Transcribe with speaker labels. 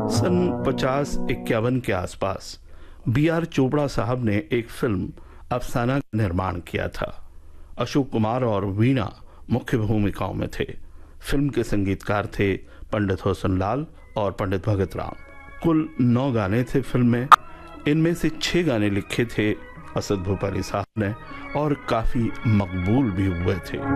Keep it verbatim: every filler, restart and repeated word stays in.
Speaker 1: सन पचास इक्यावन के आसपास बी आर चोपड़ा साहब ने एक फिल्म अफसाना का निर्माण किया था। अशोक कुमार और वीणा मुख्य भूमिकाओं में थे। फिल्म के संगीतकार थे पंडित होसन लाल और पंडित भगत राम। कुल नौ गाने थे फिल्म में। इनमें से छह गाने लिखे थे असद भोपाली साहब ने और काफी मकबूल भी हुए थे।